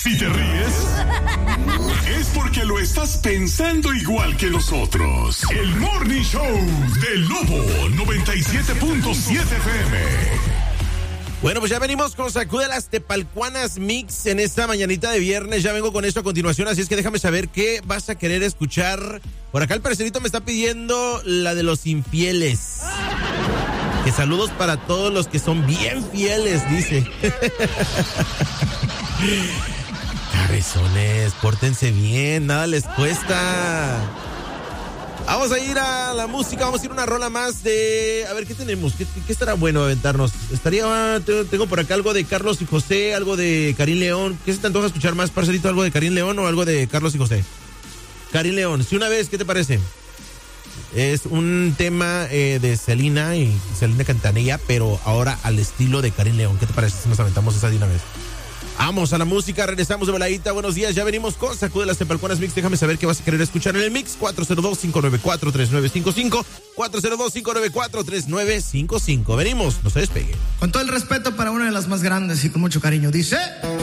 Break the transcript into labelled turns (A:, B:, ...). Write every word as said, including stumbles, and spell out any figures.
A: Si te ríes, es porque lo estás pensando igual que nosotros. El Morning Show del Lobo noventa y siete punto siete F M.
B: Bueno, pues ya venimos con Sacude las Tepalcuanas Mix en esta mañanita de viernes. Ya vengo con esto a continuación, así es que déjame saber qué vas a querer escuchar. Por acá el parcerito me está pidiendo la de los infieles. Que saludos para todos los que son bien fieles, dice. Cabezones, pórtense bien, nada les cuesta. Vamos a ir a la música, vamos a ir a una rola más de... A ver, ¿qué tenemos? ¿Qué, qué estará bueno aventarnos? Estaría... Tengo por acá algo de Carlos y José, algo de Karim León. ¿Qué se te antoja escuchar más, parcerito? ¿Algo de Karim León o algo de Carlos y José? Karim León, si una vez, ¿qué te parece? Es un tema eh, de Selena y Selena Quintanilla, pero ahora al estilo de Karim León. ¿Qué te parece si nos aventamos esa de una vez? Vamos a la música, regresamos de voladita. Buenos días, ya venimos con Sacude las Tepalcuanas Mix. Déjame saber qué vas a querer escuchar en el mix. cuatro cero dos, cinco nueve cuatro, tres nueve cinco cinco. cuatro cero dos, cinco nueve cuatro, tres nueve cinco cinco. Venimos, no se despegue.
C: Con todo el respeto para una de las más grandes y con mucho cariño, dice...